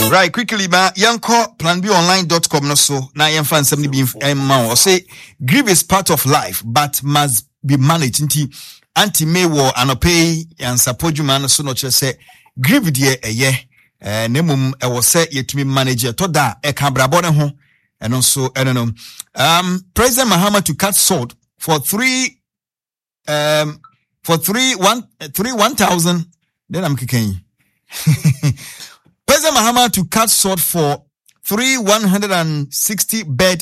Right, quickly, ba yanko planbonline.com no so na yemfa nsem ni bi emma o say grief is part of life but must be managed. Nti anti may wo anope yan sapodwuma no so no kire say grief de eye nemum e wo say yetumi manage to da e ka brabo ne ho eno so eno President Mahama to cut sword for 1,000 then I'm kicking. President Mahama to cut short for 160 bed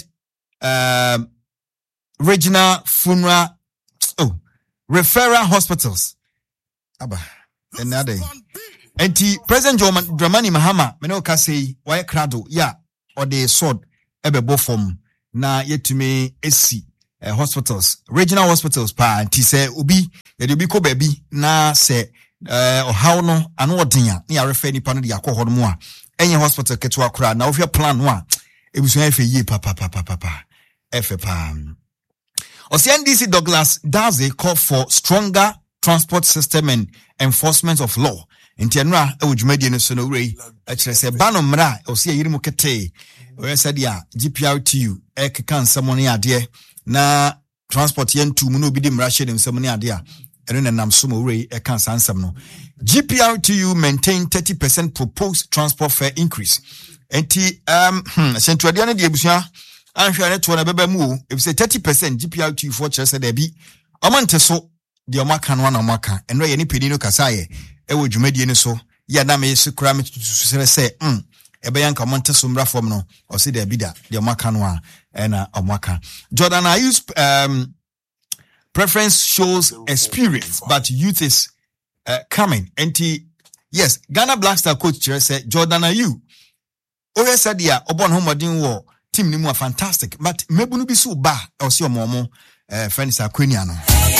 regional funeral referral hospitals. Aba another. And President Dramani Mahama meno ka say why crado ya or the sword ebe bo form na yetumi esi hospitals regional hospitals pa anti say obi ye obi ko baby na say how no ano odenya na refer nipa no de akọ no mu a enye hospital ketwa kura na ofia plan no a ebusu efe yi papa efe pa NDC Douglas Daze call for stronger transport system and enforcement of law enti enra ewudwumadi no so no rei a kire se bano mra osia yirimu kete we said ya GPRTU kan samone ade na transport yentu mu no bi di mra hye dem samone ade a eno na nam so mo rei kan sansam no GPRTU maintain 30% proposed transport fare increase enti sentuade na de ebusua anhwe ne to na beba mu o if say 30% GPRTU for kire se da bi omante so de omaka no na omaka eno ye ni pedi no kasaye ewo dwumadi ni so ya na me se kura me tutusere se ebe yanka monte so mra form no o se da bi da de omaka no a na omaka Jordan I use preference shows experience but youth is coming enti yes Ghana Black Star coach chere say Jordan Ayew o said ya obon homodin wo team ni mu fantastic but mebunu bi so ba o se omomo friends akwenia no